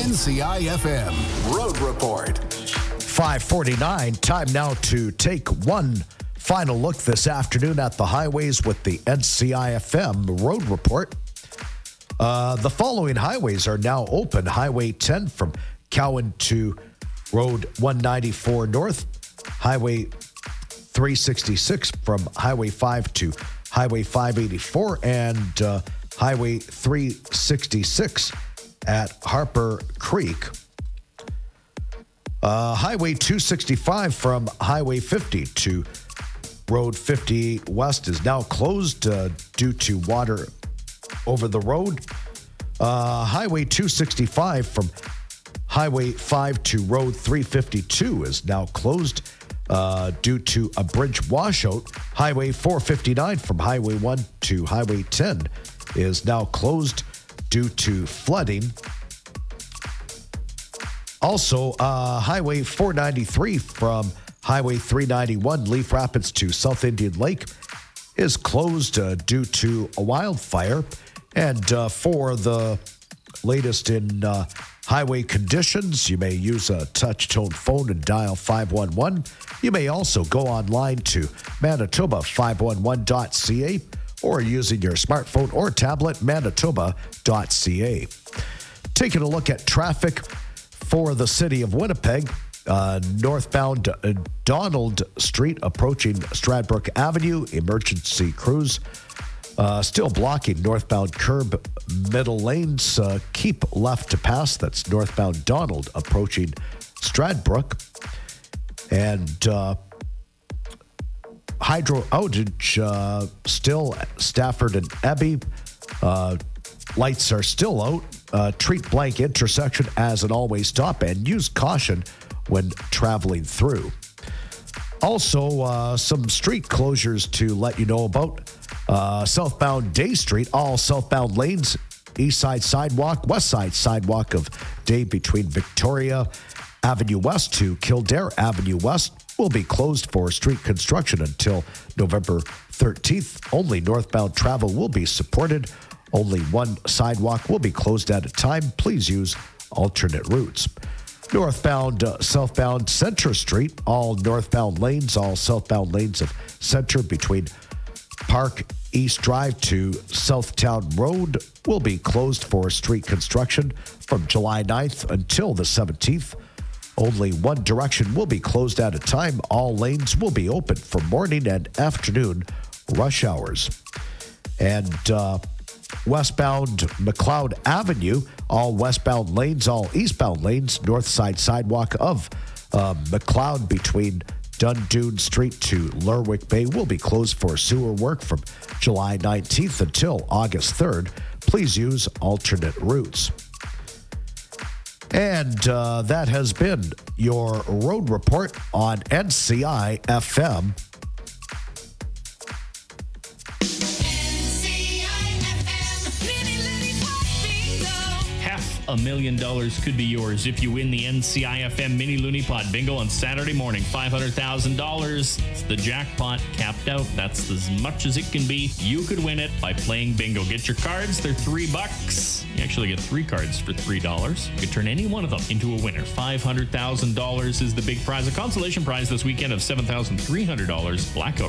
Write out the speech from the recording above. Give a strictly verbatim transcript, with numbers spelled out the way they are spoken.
N C I F M Road Report. five forty-nine, time now to take one final look this afternoon at the highways with the N C I F M Road Report. Uh, the following highways are now open. Highway ten from Cowan to Road one ninety-four North. Highway three sixty-six from Highway five to Highway five eighty-four. And uh, Highway three sixty-six at Harper Creek. Uh, Highway two sixty-five from Highway fifty to Road fifty-eight West is now closed uh, due to water over the road. Uh, Highway two sixty-five from Highway five to Road three fifty-two is now closed uh, due to a bridge washout. Highway four fifty-nine from Highway one to Highway ten is now closed due to flooding. Also, uh, Highway four ninety-three from Highway three ninety-one, Leaf Rapids to South Indian Lake is closed uh, due to a wildfire. And uh, for the latest in uh, highway conditions, you may use a touch-tone phone and dial five one one. You may also go online to Manitoba five one one dot c a or using your smartphone or tablet, manitoba dot c a. Taking a look at traffic for the city of Winnipeg, uh, northbound uh, Donald Street approaching Stradbrook Avenue, emergency crews uh, still blocking northbound curb middle lanes. Uh, keep left to pass. That's northbound Donald approaching Stradbrook. And uh, hydro outage uh, still Stafford and Abbey. Uh, lights are still out. Uh, treat blank intersection as an always stop and use caution when traveling through. Also, uh, some street closures to let you know about. Uh, southbound Day Street, all southbound lanes, east side sidewalk, west side sidewalk of Day between Victoria Avenue West to Kildare Avenue West will be closed for street construction until November thirteenth. Only northbound travel will be supported. Only one sidewalk will be closed at a time. Please use alternate routes. Northbound, uh, southbound Center Street, all northbound lanes, all southbound lanes of Center between Park East Drive to Southtown Road will be closed for street construction from July ninth until the seventeenth. Only one direction will be closed at a time. All lanes will be open for morning and afternoon rush hours. And uh, westbound McLeod Avenue, all westbound lanes, all eastbound lanes, north side sidewalk of uh, McLeod between Dundune Street to Lerwick Bay will be closed for sewer work from July nineteenth until August third. Please use alternate routes. And uh, that has been your road report on N C I F M. A million dollars could be yours if you win the N C I F M Mini Looney Pod Bingo on Saturday morning. five hundred thousand dollars. It's the jackpot capped out. That's as much as it can be. You could win it by playing bingo. Get your cards. They're three bucks. You actually get three cards for three dollars. You could turn any one of them into a winner. five hundred thousand dollars is the big prize. A consolation prize this weekend of seven thousand three hundred dollars. Blackout